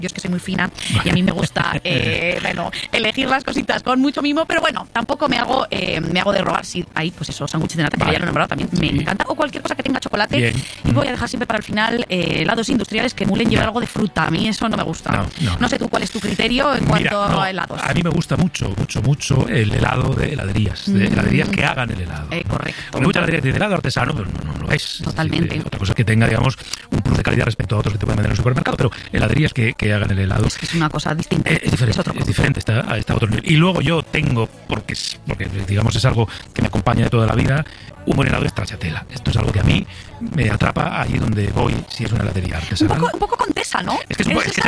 Yo es que soy muy fina y a mí me gusta elegir las cositas con mucho mimo, pero bueno, tampoco me hago de robar. Si hay, pues eso, sándwiches de nata, que ya lo he nombrado también, me encanta, o cualquier cosa que tenga chocolate. Bien. Y voy a dejar siempre para el final helados industriales que emulen llevar algo de fruta. A mí eso no me gusta. No sé tú cuál es tu criterio en cuanto a helados. A mí me gusta mucho el helado de heladerías, que hagan el helado. Correcto. Porque muchas heladerías tienen helado artesano, pero no lo es. Totalmente. Otra cosa es que tenga, digamos, un plus de calidad respecto a otros que te pueden vender en el supermercado, pero heladerías que hagan el helado. Es que es una cosa distinta. Es diferente, está a otro nivel. Y luego yo tengo, porque digamos es algo que me acompaña de toda la vida, un buen helado de stracciatella. Esto es algo que a mí me atrapa allí donde voy, si es una heladería artesanal. Un poco Contesa, ¿no? Es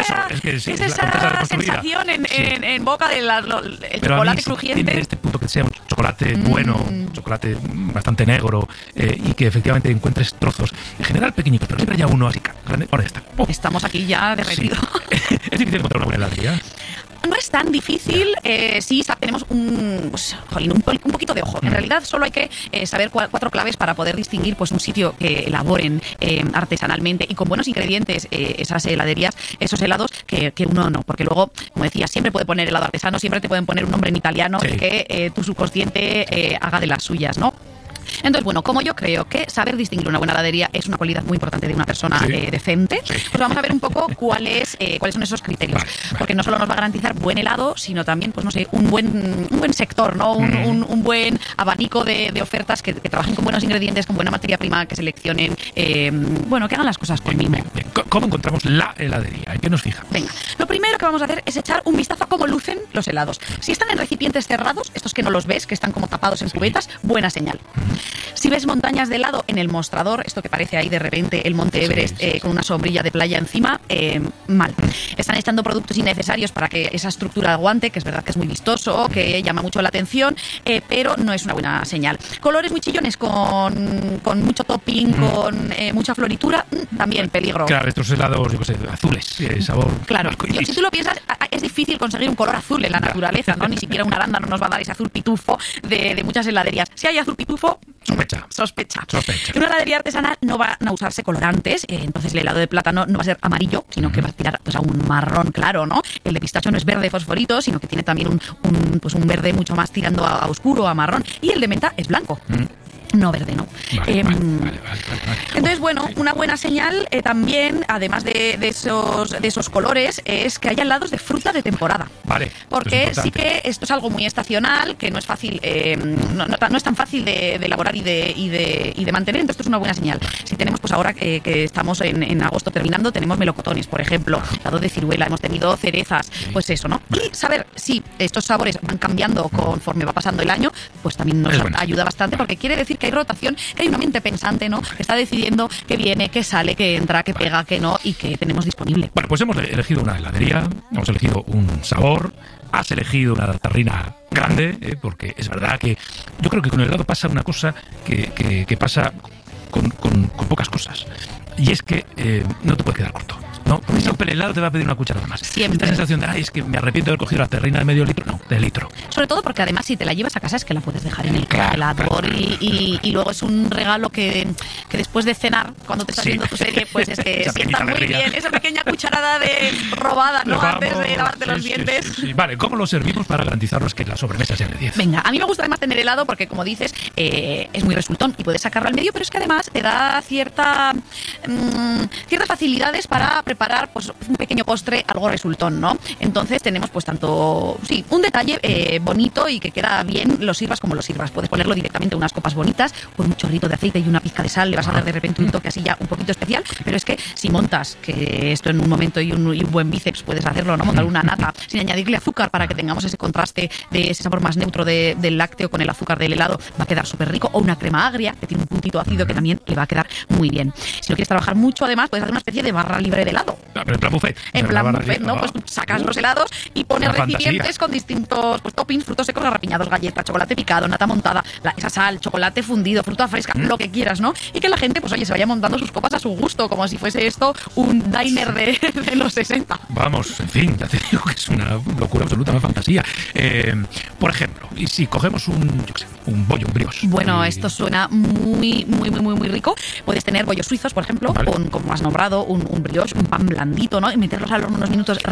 esa sensación en boca del chocolate crujiente. Tiene este punto que sea un chocolate bueno, chocolate bastante negro, y que efectivamente encuentres trozos, en general pequeñitos, pero siempre haya uno así grande. Ahora está. Estamos aquí ya derretidos. Sí. Es difícil encontrar una buena heladería. No es tan difícil, sí tenemos un poquito de ojo. En realidad solo hay que saber 4 claves para poder distinguir pues un sitio que elaboren artesanalmente y con buenos ingredientes esas heladerías, esos helados, que uno no. Porque luego, como decía, siempre puede poner helado artesano, siempre te pueden poner un nombre en italiano y que tu subconsciente haga de las suyas, ¿no? Entonces, bueno, como yo creo que saber distinguir una buena heladería es una cualidad muy importante de una persona decente, pues vamos a ver un poco cuáles son esos criterios. Vale. Porque no solo nos va a garantizar buen helado, sino también, pues no sé, un buen sector, ¿no? Un buen abanico de ofertas que trabajen con buenos ingredientes, con buena materia prima, que seleccionen, que hagan las cosas con mimo. Bien. ¿Cómo encontramos la heladería? ¿En qué nos fijamos? Venga, lo primero que vamos a hacer es echar un vistazo a cómo lucen los helados. Si están en recipientes cerrados, estos que no los ves, que están como tapados en cubetas, buena señal. Si ves montañas de helado en el mostrador, esto que parece ahí de repente el Monte Everest con una sombrilla de playa encima, mal. Están echando productos innecesarios para que esa estructura aguante, que es verdad que es muy vistoso, que llama mucho la atención, pero no es una buena señal. Colores muy chillones con mucho topping, con mucha floritura, también peligro. Claro, estos helados, yo qué sé, azules, sabor. Claro, si tú lo piensas, es difícil conseguir un color azul en la naturaleza, ¿no? Ni siquiera una arándano nos va a dar ese azul pitufo de muchas heladerías. Si hay azul pitufo, sospecha. En una heladería artesanal no van a usarse colorantes, entonces el helado de plátano no va a ser amarillo, sino que va a tirar pues, a un marrón claro, ¿no? El de pistacho no es verde fosforito, sino que tiene también un verde mucho más tirando a oscuro, a marrón, y el de menta es blanco. No verde, no. Vale. Entonces, bueno, una buena señal también, además de esos colores, es que haya helados de fruta de temporada. Vale. Porque sí que esto es algo muy estacional, que no es fácil, no es tan fácil de elaborar y de mantener, entonces esto es una buena señal. Si tenemos, pues ahora que estamos en agosto terminando, tenemos melocotones, por ejemplo, helado de ciruela, hemos tenido cerezas, pues eso, ¿no? Y saber si estos sabores van cambiando conforme va pasando el año, pues también nos ayuda bastante, porque quiere decir que hay rotación, que hay una mente pensante, ¿no? Que está decidiendo qué viene, qué sale, qué entra, qué pega, qué no, y qué tenemos disponible. Bueno, pues hemos elegido una heladería, hemos elegido un sabor, has elegido una tarrina grande, porque es verdad que yo creo que con el helado pasa una cosa que pasa con pocas cosas, y es que no te puedes quedar corto. No, porque siempre el helado te va a pedir una cucharada más. Siempre. Esta sensación de, es que me arrepiento de haber cogido la terrina de medio litro. No, de litro. Sobre todo porque además si te la llevas a casa es que la puedes dejar en el congelador y luego es un regalo que después de cenar, cuando te estás viendo tu serie, pues es que sienta muy bien. Esa pequeña cucharada de robada, ¿no? Antes de lavarte los dientes. Sí. Vale, ¿cómo lo servimos para garantizarnos que la sobremesa sea de 10? Venga, a mí me gusta además tener helado porque, como dices, es muy resultón y puedes sacarlo al medio, pero es que además te da ciertas facilidades para preparar pues un pequeño postre, algo resultón, ¿no? Entonces tenemos pues un detalle bonito y que queda bien, lo sirvas como lo sirvas. Puedes ponerlo directamente en unas copas bonitas con un chorrito de aceite y una pizca de sal, le vas a dar de repente un toque así ya un poquito especial, pero es que si montas, que esto en un momento y un buen bíceps puedes hacerlo, ¿no? Montar una nata sin añadirle azúcar para que tengamos ese contraste de ese sabor más neutro del lácteo con el azúcar del helado, va a quedar súper rico, o una crema agria que tiene un puntito ácido que también le va a quedar muy bien. Si lo quieres trabajar mucho, además, puedes hacer una especie de barra libre de helado. Pero en plan buffet. En plan buffet, ¿no? Pues sacas los helados y pones recipientes con distintos toppings, frutos secos garrapiñados, galletas, chocolate picado, nata montada, esa sal, chocolate fundido, fruta fresca, lo que quieras, ¿no? Y que la gente, pues oye, se vaya montando sus copas a su gusto, como si fuese esto un diner de los 60. Vamos, en fin, ya te digo que es una locura absoluta, una fantasía. Por ejemplo, y si cogemos un bollo, un brioche. Bueno, esto suena muy rico. Puedes tener bollos suizos, por ejemplo, vale. Como has nombrado, un brioche, un pan blandito, ¿no? Y meterlos al horno unos minutos